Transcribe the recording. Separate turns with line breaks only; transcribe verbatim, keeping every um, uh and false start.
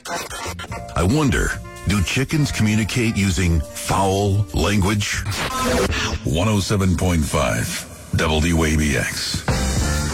I wonder, do chickens communicate using foul language? one oh seven point five W A B X.